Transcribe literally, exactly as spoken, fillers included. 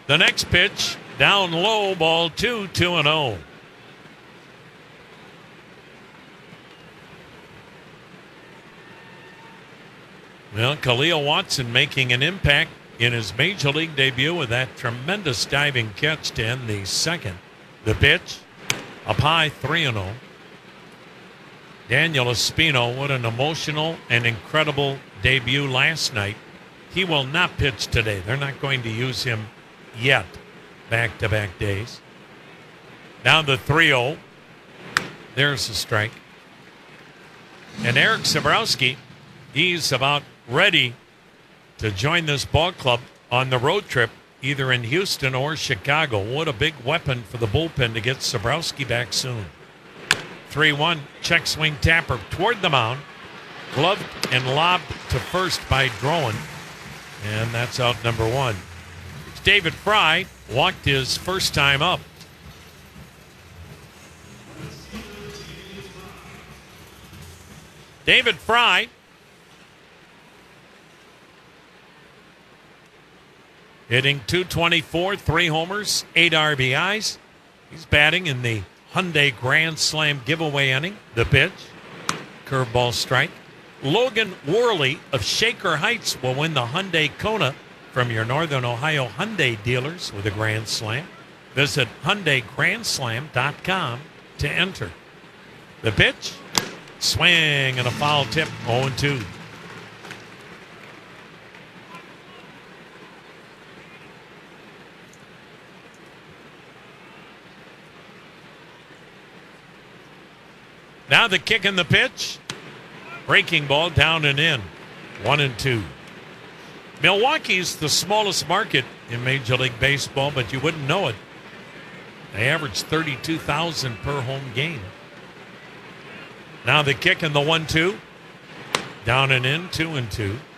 The next pitch, down low, ball two, two and oh. Well, Khalil Watson making an impact in his major league debut with that tremendous diving catch to end the second. The pitch, up high, three and oh. Daniel Espino, what an emotional and incredible debut last night. He will not pitch today. They're not going to use him yet, back-to-back days. Now the three oh. There's the strike. And Eric Sabrowski, he's about ready to join this ball club on the road trip, either in Houston or Chicago. What a big weapon for the bullpen to get Sabrowski back soon. three one, check swing tapper toward the mound. Gloved and lobbed to first by Drowan. And that's out number one. David Fry walked his first time up. David Fry hitting two twenty-four, three homers, eight R B Is. He's batting in the Hyundai Grand Slam giveaway inning. The pitch, curveball strike. Logan Worley of Shaker Heights will win the Hyundai Kona from your Northern Ohio Hyundai dealers with a Grand Slam. Visit Hyundai Grand Slam dot com to enter. The pitch, swing and a foul tip, oh and two. Now the kick and the pitch. Breaking ball down and in. One and two. Milwaukee's the smallest market in Major League Baseball, but you wouldn't know it. They average thirty-two thousand per home game. Now the kick and the one two. Down and in, two and two.